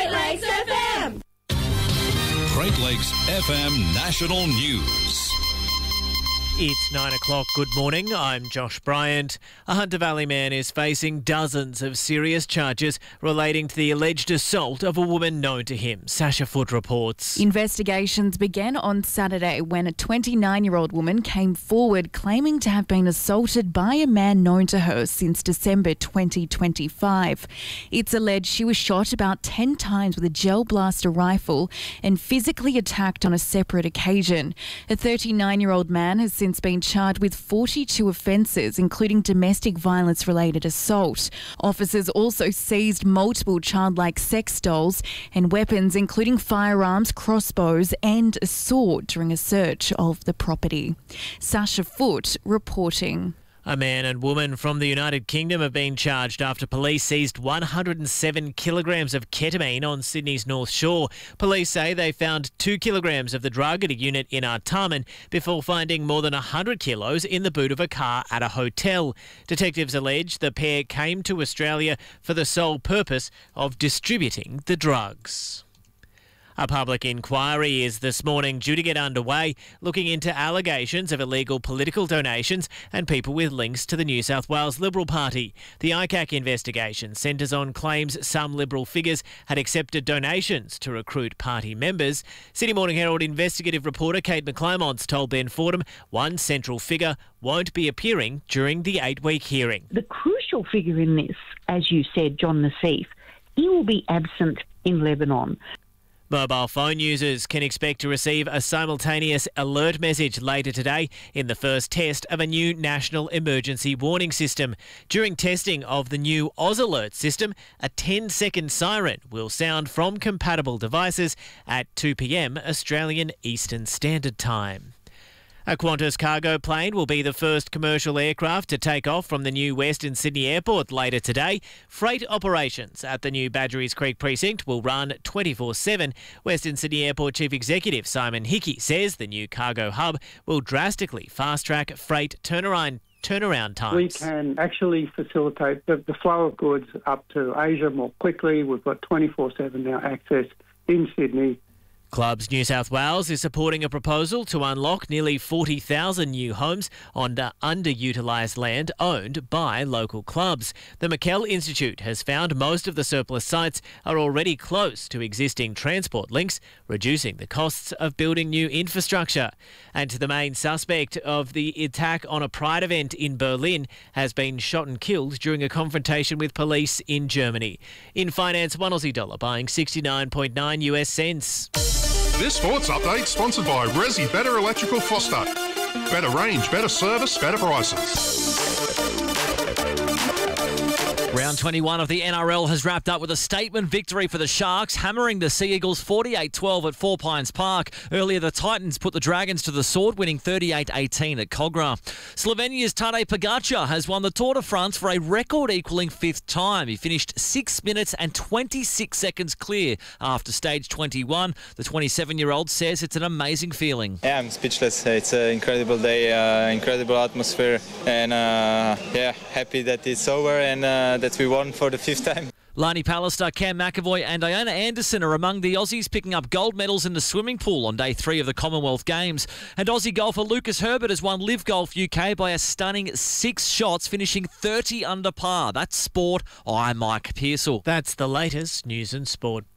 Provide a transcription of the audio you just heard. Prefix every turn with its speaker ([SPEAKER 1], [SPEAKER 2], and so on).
[SPEAKER 1] Great Lakes FM.
[SPEAKER 2] Great Lakes FM National News.
[SPEAKER 3] It's 9 o'clock. Good morning. I'm Josh Bryant. A Hunter Valley man is facing dozens of serious charges relating to the alleged assault of a woman known to him. Sasha Foote reports.
[SPEAKER 4] Investigations began on Saturday when a 29-year-old woman came forward claiming to have been assaulted by a man known to her since December 2025. It's alleged she was shot about 10 times with a gel blaster rifle and physically attacked on a separate occasion. A 39-year-old man has since been charged with 42 offences, including domestic violence-related assault. Officers also seized multiple childlike sex dolls and weapons, including firearms, crossbows and a sword during a search of the property. Sasha Foote reporting.
[SPEAKER 3] A man and woman from the United Kingdom have been charged after police seized 107 kilograms of ketamine on Sydney's North Shore. Police say they found 2 kilograms of the drug at a unit in Artarmon before finding more than 100 kilos in the boot of a car at a hotel. Detectives allege the pair came to Australia for the sole purpose of distributing the drugs. A public inquiry is this morning due to get underway, looking into allegations of illegal political donations and people with links to the New South Wales Liberal Party. The ICAC investigation centres on claims some Liberal figures had accepted donations to recruit party members. Sydney Morning Herald investigative reporter Kate McClymont's told Ben Fordham one central figure won't be appearing during the 8-week hearing.
[SPEAKER 5] The crucial figure in this, as you said, John Nassif, he will be absent in Lebanon.
[SPEAKER 3] Mobile phone users can expect to receive a simultaneous alert message later today in the first test of a new national emergency warning system. During testing of the new Oz Alert system, a 10-second siren will sound from compatible devices at 2 p.m. Australian Eastern Standard Time. A Qantas cargo plane will be the first commercial aircraft to take off from the new Western Sydney Airport later today. Freight operations at the new Badgerys Creek precinct will run 24/7. Western Sydney Airport Chief Executive Simon Hickey says the new cargo hub will drastically fast-track freight turnaround times.
[SPEAKER 6] We can actually facilitate the flow of goods up to Asia more quickly. We've got 24/7 now access in Sydney.
[SPEAKER 3] Clubs New South Wales is supporting a proposal to unlock nearly 40,000 new homes on underutilised land owned by local clubs. The McKell Institute has found most of the surplus sites are already close to existing transport links, reducing the costs of building new infrastructure. And the main suspect of the attack on a Pride event in Berlin has been shot and killed during a confrontation with police in Germany. In finance, $1 Aussie buying 69.9 US cents.
[SPEAKER 7] This sports update sponsored by Resi Better Electrical Foster. Better range, better service, better prices.
[SPEAKER 8] Round 21 of the NRL has wrapped up with a statement victory for the Sharks, hammering the Sea Eagles 48-12 at Four Pines Park. Earlier, the Titans put the Dragons to the sword, winning 38-18 at Cogra. Slovenia's Tadej Pogacar has won the Tour de France for a record-equalling 5th time. He finished 6 minutes and 26 seconds clear after stage 21. The 27-year-old says it's an amazing feeling.
[SPEAKER 9] Yeah, I'm speechless. It's an incredible day, incredible atmosphere, and happy that it's over and that we won for the 5th time.
[SPEAKER 8] Lani Pallister, Cam McAvoy and Iona Anderson are among the Aussies picking up gold medals in the swimming pool on day 3 of the Commonwealth Games. And Aussie golfer Lucas Herbert has won Live Golf UK by a stunning 6 shots, finishing 30 under par. That's sport. I'm Mike Pearsall.
[SPEAKER 3] That's the latest news and sport.